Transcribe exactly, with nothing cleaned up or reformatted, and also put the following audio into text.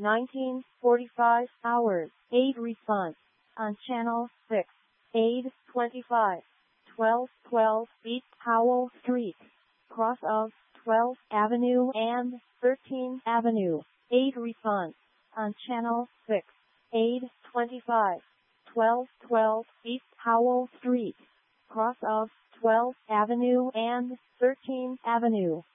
nineteen forty-five hours, aid response. On channel six, aid twenty-five, twelve twelve East Howell Street, cross of twelfth Avenue and thirteenth Avenue, aid response. On channel six, aid twenty-five, twelve twelve East Howell Street, cross of twelfth Avenue and thirteenth Avenue.